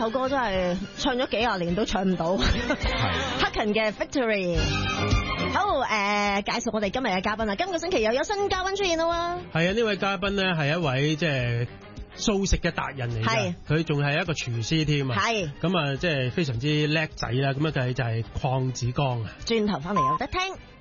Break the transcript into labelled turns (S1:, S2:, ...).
S1: 首歌真係唱咗幾廿年都唱唔到。黑勤嘅 Victory。好介紹我哋今日嘅嘉賓啦，今個星期又有新嘉賓出現啦喎。係
S2: 啊，呢位嘉賓咧係一位即係素食嘅達人嚟嘅，佢仲係一個廚師添啊。係咁啊，即係非常之叻仔啦。咁啊，就係鄺子剛啊。
S1: 轉頭翻嚟有得聽。